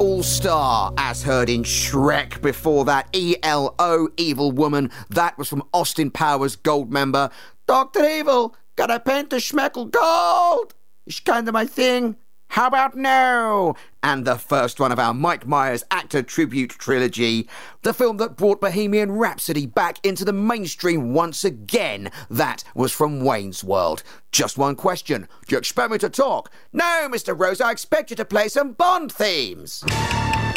all-star, as heard in Shrek. Before that, ELO, Evil Woman. That was from Austin Powers, Goldmember. Dr. Evil, can I paint the schmeckle gold? It's kind of my thing. How about no? And the first one of our Mike Myers actor tribute trilogy, the film that brought Bohemian Rhapsody back into the mainstream once again. That was from Wayne's World. Just one question. Do you expect me to talk? No, Mr. Rose, I expect you to play some Bond themes.